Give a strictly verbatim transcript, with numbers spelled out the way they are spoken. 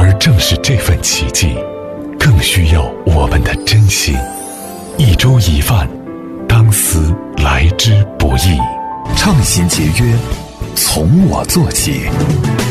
而正是这份奇迹，更需要我们的真心。一粥一饭，当思来之不易。 畅行节约，从我做起。